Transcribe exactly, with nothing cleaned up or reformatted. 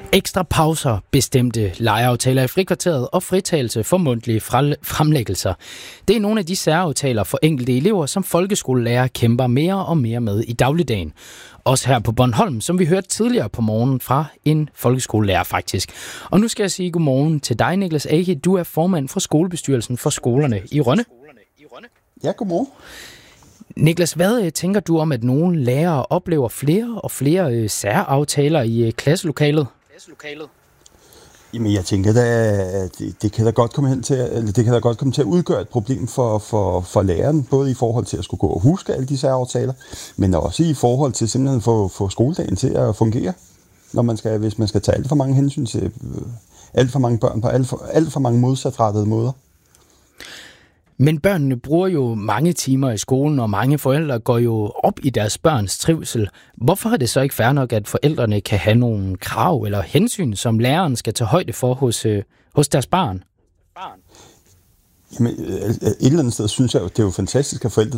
Ekstra pauser, bestemte legeaftaler i frikvarteret og fritagelse for mundtlige fremlæggelser. Det er nogle af de særaftaler for enkelte elever, som folkeskolelærer kæmper mere og mere med i dagligdagen. Også her på Bornholm, som vi hørte tidligere på morgenen fra en folkeskolelærer faktisk. Og nu skal jeg sige godmorgen til dig, Niklas Age. Du er formand for skolebestyrelsen for skolerne i Rønne. Ja, godmorgen. Niklas, hvad tænker du om, at nogle lærere oplever flere og flere øh, særaftaler i øh, klasselokalet? klasselokalet? Jamen, jeg tænker, at det, det kan da godt komme hen til, eller det kan da godt komme til at udgøre et problem for, for, for læreren, både i forhold til at skulle gå og huske alle de særaftaler, men også i forhold til simpelthen få, få skoledagen til at fungere, når man skal, hvis man skal tage alt for mange hensyn til øh, alt for mange børn på alt for, alt for mange modsatrettede måder. Men børnene bruger jo mange timer i skolen, og mange forældre går jo op i deres børns trivsel. Hvorfor er det så ikke fair nok, at forældrene kan have nogle krav eller hensyn, som læreren skal tage højde for hos, øh, hos deres barn? Jamen, et eller andet sted synes jeg jo, det er jo fantastisk, at forældre